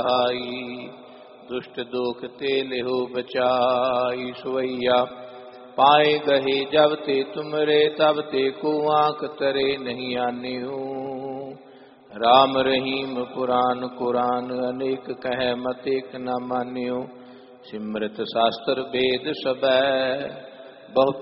आई। दुष्ट दोख ते लेहो बचाई। सुवैया पाए गहे जब ते तुमरे, तब ते को आँख तरे नहीं आन्यो। राम रहीम पुराण कुरान, अनेक कह मत एक न मान्यो। सिमरत शास्त्र वेद सबै, बहु